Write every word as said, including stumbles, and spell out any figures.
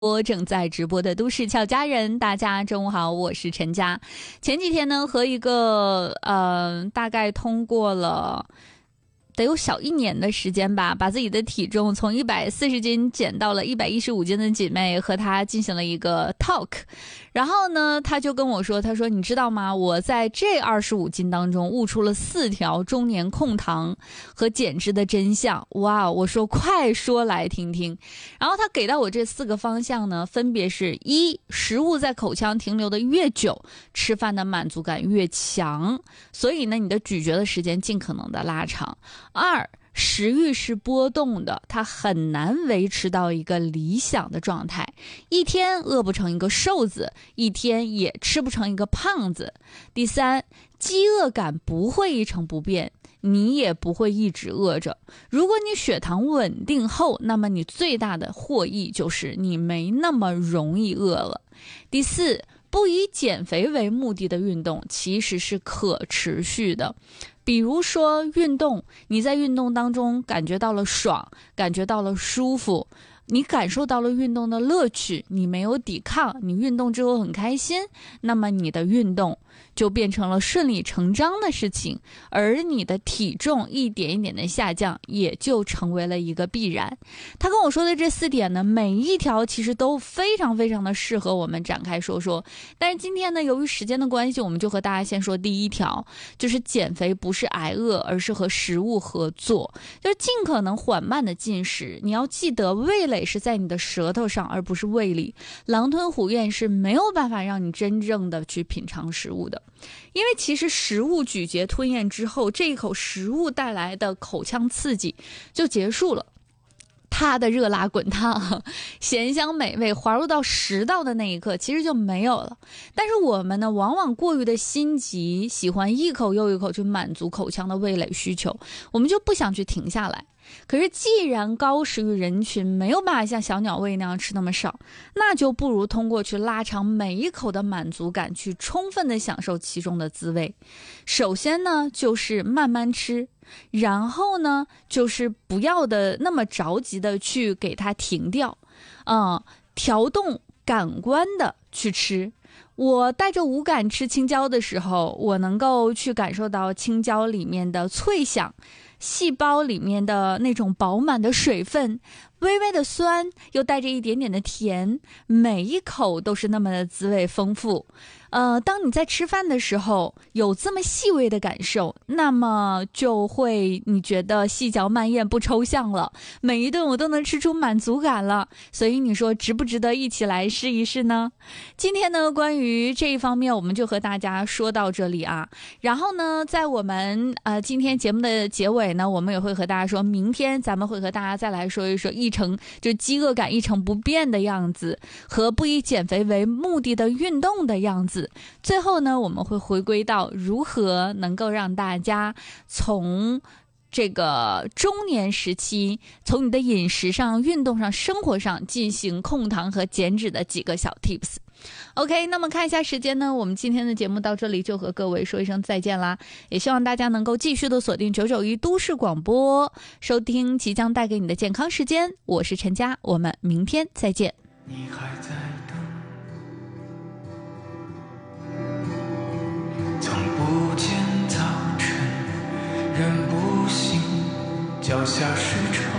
我正在直播的都市俏佳人，大家中午好，我是陈佳。前几天呢，和一个呃，大概通过了得有小一年的时间吧，把自己的体重从一百四十斤减到了一百一十五斤的姐妹和她进行了一个 talk。然后呢，她就跟我说，她说你知道吗？我在这二十五斤当中悟出了四条中年控糖和减脂的真相。哇，我说快说来听听。然后她给到我这四个方向呢，分别是一，食物在口腔停留的越久，吃饭的满足感越强，所以呢，你的咀嚼的时间尽可能的拉长。二，食欲是波动的，它很难维持到一个理想的状态，一天饿不成一个瘦子，一天也吃不成一个胖子。第三，饥饿感不会一成不变，你也不会一直饿着。如果你血糖稳定后，那么你最大的获益就是你没那么容易饿了。第四，不以减肥为目的的运动其实是可持续的。比如说运动，你在运动当中感觉到了爽，感觉到了舒服，你感受到了运动的乐趣，你没有抵抗，你运动之后很开心，那么你的运动就变成了顺理成章的事情，而你的体重一点一点的下降也就成为了一个必然。他跟我说的这四点呢，每一条其实都非常非常的适合我们展开说说。但是今天呢，由于时间的关系，我们就和大家先说第一条，就是减肥不是挨饿，而是和食物合作，就是尽可能缓慢的进食。你要记得，味蕾是在你的舌头上，而不是胃里。狼吞虎咽是没有办法让你真正的去品尝食物的。因为其实食物咀嚼吞咽之后，这一口食物带来的口腔刺激就结束了，它的热辣滚烫、咸香美味滑入到食道的那一刻其实就没有了。但是我们呢，往往过于的心急，喜欢一口又一口去满足口腔的味蕾需求，我们就不想去停下来。可是既然高食欲人群没有办法像小鸟胃那样吃那么少，那就不如通过去拉长每一口的满足感，去充分的享受其中的滋味。首先呢，就是慢慢吃，然后呢，就是不要的那么着急的去给它停掉，嗯，调动感官的去吃。我带着五感吃青椒的时候，我能够去感受到青椒里面的脆响，细胞里面的那种饱满的水分，微微的酸，又带着一点点的甜，每一口都是那么的滋味丰富。呃，当你在吃饭的时候有这么细微的感受，那么就会你觉得细嚼慢咽不抽象了，每一顿我都能吃出满足感了。所以你说值不值得一起来试一试呢？今天呢，关于这一方面我们就和大家说到这里啊。然后呢，在我们呃今天节目的结尾呢，我们也会和大家说，明天咱们会和大家再来说一说一成就饥饿感一成不变的样子，和不以减肥为目的的运动的样子。最后呢，我们会回归到如何能够让大家从这个中年时期，从你的饮食上、运动上、生活上进行控糖和减脂的几个小 tips。 OK， 那么看一下时间呢，我们今天的节目到这里就和各位说一声再见啦，也希望大家能够继续的锁定九九一都市广播，收听即将带给你的健康时间。我是陈佳，我们明天再见。 你还在等，从不见早晨，人不醒，脚下是愁。